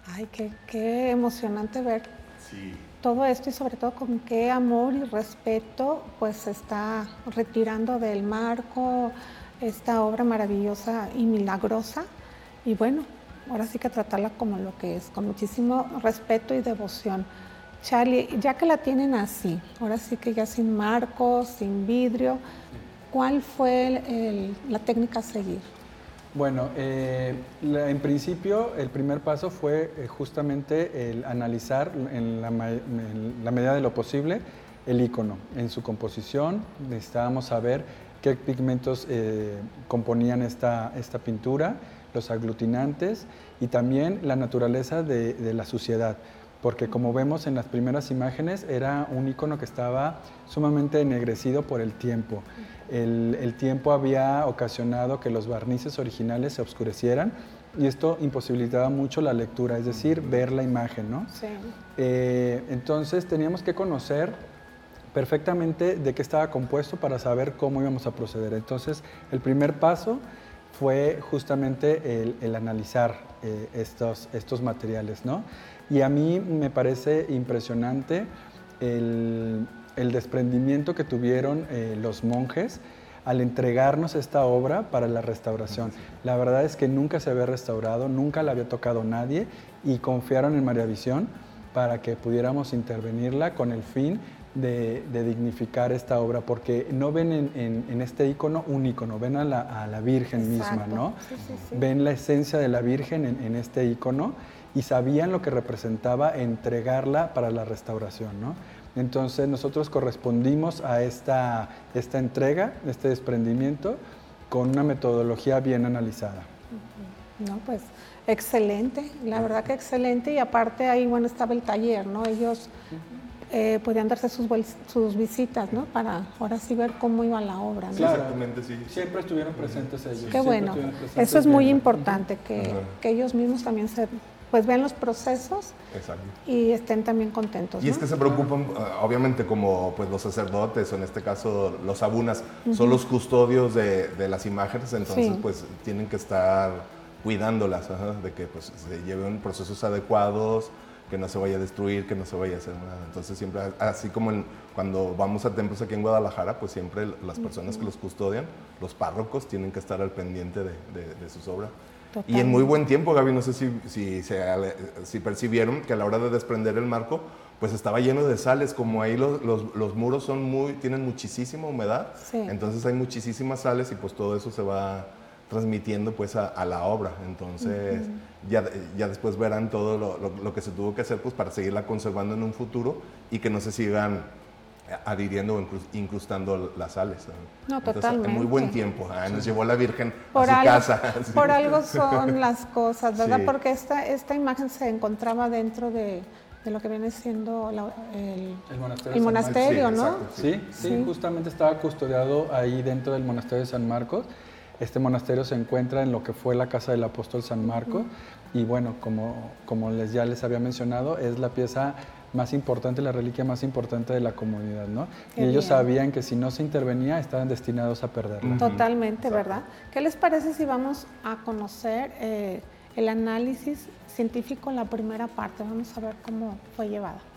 Ay, qué emocionante ver Sí. todo esto y sobre todo con qué amor y respeto pues se está retirando del marco esta obra maravillosa y milagrosa. Y bueno, ahora sí que tratarla como lo que es, con muchísimo respeto y devoción. Charlie, ya que la tienen así, ahora sí que ya sin marcos, sin vidrio, ¿cuál fue la técnica a seguir? Bueno, en principio el primer paso fue justamente el analizar en la medida de lo posible el icono en su composición. Necesitábamos saber qué pigmentos componían esta pintura, los aglutinantes y también la naturaleza de la suciedad. Porque como vemos en las primeras imágenes era un icono que estaba sumamente ennegrecido por el tiempo. El tiempo había ocasionado que los barnices originales se oscurecieran y esto imposibilitaba mucho la lectura, es decir, ver la imagen, ¿no? Sí. Entonces teníamos que conocer perfectamente de qué estaba compuesto para saber cómo íbamos a proceder. Entonces el primer paso fue justamente el analizar estos materiales, ¿no? Y a mí me parece impresionante el desprendimiento que tuvieron los monjes al entregarnos esta obra para la restauración. La verdad es que nunca se había restaurado, nunca la había tocado nadie y confiaron en María Visión para que pudiéramos intervenirla con el fin de dignificar esta obra, porque no ven en este icono un icono, ven a la Virgen misma, ¿no? Sí, sí, sí. Ven la esencia de la Virgen en este icono y sabían lo que representaba entregarla para la restauración, ¿no? Entonces nosotros correspondimos a esta entrega, este desprendimiento, con una metodología bien analizada. No, pues excelente, la verdad que excelente. Y aparte ahí, bueno, estaba el taller, ¿no? Ellos podían darse sus visitas, ¿no? Para ahora sí ver cómo iba la obra, ¿no? Claro, Exactamente, sí. siempre estuvieron presentes ellos. Qué siempre bueno, estuvieron presentes eso es muy viendo. importante, que ellos mismos también pues vean los procesos Exacto. y estén también contentos, Y ¿no? es que se preocupan, obviamente, como pues los sacerdotes, o en este caso los abunas, son los custodios de las imágenes, entonces Sí. pues tienen que estar cuidándolas, de que pues se lleven procesos adecuados, que no se vaya a destruir, que no se vaya a hacer nada. Entonces siempre, así como cuando vamos a templos aquí en Guadalajara, pues siempre las personas que los custodian, los párrocos, tienen que estar al pendiente de sus obras. Y en muy buen tiempo, Gaby, no sé si percibieron que a la hora de desprender el marco, pues estaba lleno de sales, como ahí los muros tienen muchísima humedad, Sí. entonces hay muchísimas sales y pues todo eso se va transmitiendo pues a la obra. Entonces ya después verán todo lo que se tuvo que hacer pues para seguirla conservando en un futuro y que no se sigan adhiriendo o incrustando las sales. No, Entonces, totalmente. en muy buen tiempo. Nos llevó la Virgen Por a su algo, casa. Sí. por algo son las cosas, ¿verdad? Sí. Porque esta imagen se encontraba dentro de lo que viene siendo el monasterio, Sí, ¿no? exacto. Sí, justamente estaba custodiado ahí dentro del monasterio de San Marcos. Este monasterio se encuentra en lo que fue la casa del apóstol San Marcos y bueno, como ya les había mencionado, es la pieza más importante, la reliquia más importante de la comunidad, ¿no? Qué y ellos bien. sabían que si no se intervenía estaban destinados a perderla. Totalmente, ¿verdad? ¿Qué les parece si vamos a conocer el análisis científico en la primera parte? Vamos a ver cómo fue llevada.